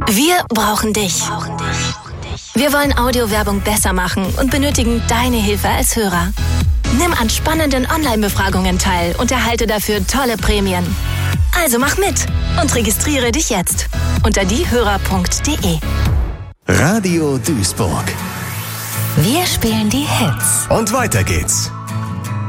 Wir brauchen dich. Wir wollen Audiowerbung besser machen und benötigen deine Hilfe als Hörer. Nimm an spannenden Online-Befragungen teil und erhalte dafür tolle Prämien. Also mach mit und registriere dich jetzt unter diehörer.de. Radio Duisburg. Wir spielen die Hits. Und weiter geht's.